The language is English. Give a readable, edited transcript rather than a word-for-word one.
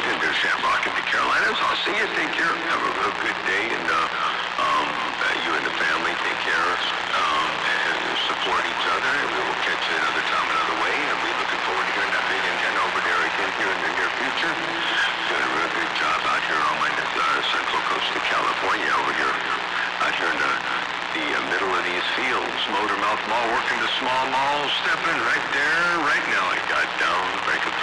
Washington to Shamrock in the Carolinas. I'll see you. Take care. Have a good day, and you and the family take care and support each other. And we will catch you another time, another way. And we're looking forward to hearing that big antenna over there again here in the near future. Doing a real good job out here on my central coast of California, over here, out here in the middle of these fields. Motormouth Mall, working the small mall, stepping right there, right now. I got down, breaking